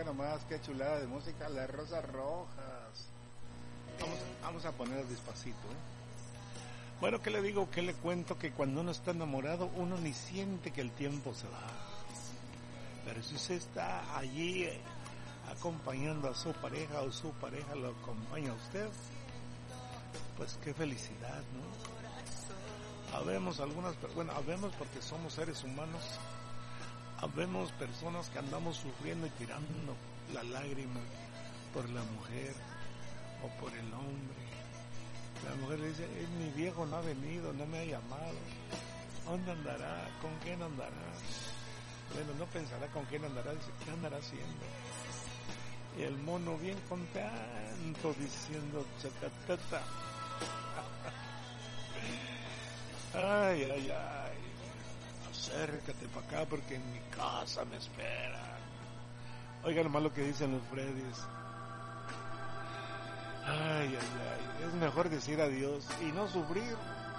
Oiga nomás, qué chulada de música, Las Rosas Rojas. Vamos a ponerlo despacito, Bueno, ¿qué le digo? ¿Qué le cuento? Que cuando uno está enamorado, uno ni siente que el tiempo se va. Pero si usted está allí acompañando a su pareja o su pareja lo acompaña a usted, pues qué felicidad, ¿no? Habemos habemos porque somos seres humanos, habemos personas que andamos sufriendo y tirando la lágrima por la mujer o por el hombre. La mujer le dice, mi viejo no ha venido, no me ha llamado, ¿dónde andará? ¿Con quién andará? Bueno, no pensará con quién andará, dice, ¿qué andará haciendo? Y el mono bien contento diciendo, chacatata. Ay, ay, ay, acércate para acá porque en mi casa me esperan. Oigan nomás lo que dicen los Freddys. Ay, ay, ay, es mejor decir adiós y no sufrir